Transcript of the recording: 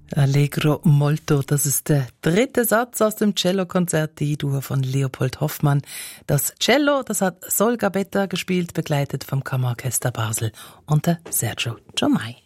Allegro molto, das ist der dritte Satz aus dem Cellokonzert D-Dur von Leopold Hoffmann. Das Cello, das hat Sol Gabetta gespielt, begleitet vom Kammerorchester Basel unter Sergio Giomai.